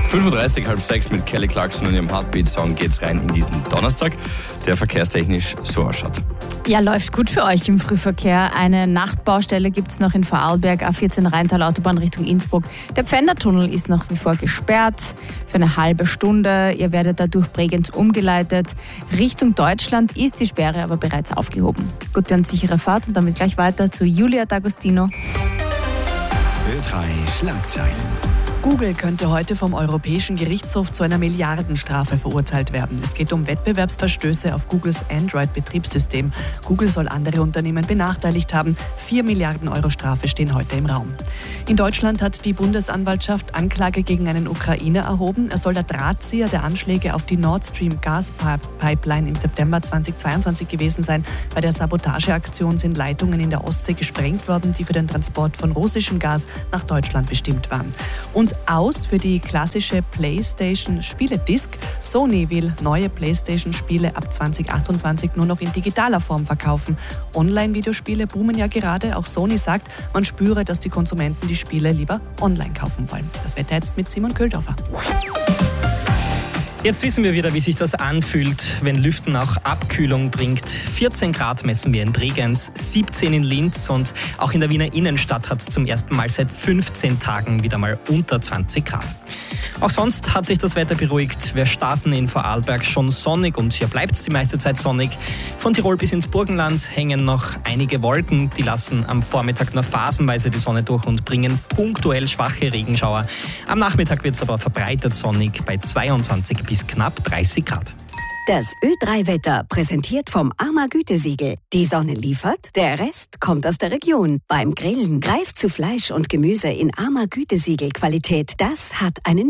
5:30 halb sechs mit Kelly Clarkson und ihrem Heartbeat-Song geht's rein in diesen Donnerstag, der verkehrstechnisch so ausschaut. Ja, läuft gut für euch im Frühverkehr. Eine Nachtbaustelle gibt es noch in Vorarlberg, A14 Rheintal Autobahn Richtung Innsbruck. Der Pfändertunnel ist nach wie vor gesperrt für eine halbe Stunde. Ihr werdet dadurch Bregenz umgeleitet. Richtung Deutschland ist die Sperre aber bereits aufgehoben. Gute und sichere Fahrt und damit gleich weiter zu Julia D'Agostino. Ö3 Schlagzeilen. Google könnte heute vom Europäischen Gerichtshof zu einer Milliardenstrafe verurteilt werden. Es geht um Wettbewerbsverstöße auf Googles Android-Betriebssystem. Google soll andere Unternehmen benachteiligt haben. 4 Milliarden Euro Strafe stehen heute im Raum. In Deutschland hat die Bundesanwaltschaft Anklage gegen einen Ukrainer erhoben. Er soll der Drahtzieher der Anschläge auf die Nord Stream Gaspipeline im September 2022 gewesen sein. Bei der Sabotageaktion sind Leitungen in der Ostsee gesprengt worden, die für den Transport von russischem Gas nach Deutschland bestimmt waren. Und aus für die klassische PlayStation-Spiele-Disc. Sony will neue PlayStation-Spiele ab 2028 nur noch in digitaler Form verkaufen. Online-Videospiele boomen ja gerade. Auch Sony sagt, man spüre, dass die Konsumenten die Spiele lieber online kaufen wollen. Das Wetter jetzt mit Simon Köldorfer. Jetzt wissen wir wieder, wie sich das anfühlt, wenn Lüften auch Abkühlung bringt. 14 Grad messen wir in Bregenz, 17 in Linz und auch in der Wiener Innenstadt hat es zum ersten Mal seit 15 Tagen wieder mal unter 20 Grad. Auch sonst hat sich das Wetter beruhigt. Wir starten in Vorarlberg schon sonnig und hier bleibt es die meiste Zeit sonnig. Von Tirol bis ins Burgenland hängen noch einige Wolken. Die lassen am Vormittag nur phasenweise die Sonne durch und bringen punktuell schwache Regenschauer. Am Nachmittag wird es aber verbreitet sonnig bei 22 bis knapp 30 Grad. Das Ö3-Wetter präsentiert vom AMA Gütesiegel. Die Sonne liefert, der Rest kommt aus der Region. Beim Grillen greift zu Fleisch und Gemüse in AMA Gütesiegel Qualität. Das hat einen